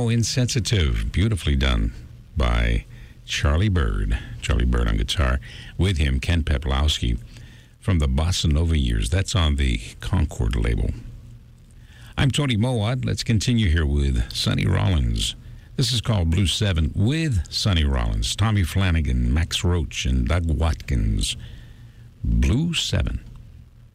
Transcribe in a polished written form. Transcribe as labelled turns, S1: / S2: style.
S1: How Insensitive, beautifully done by Charlie Bird. Charlie Bird on guitar. With him, Ken Peplowski from the Bossa Nova years. That's on the Concord label. I'm Tony Mowat. Let's continue here with Sonny Rollins. This is called Blue 7 with Sonny Rollins, Tommy Flanagan, Max Roach, and Doug Watkins. Blue 7.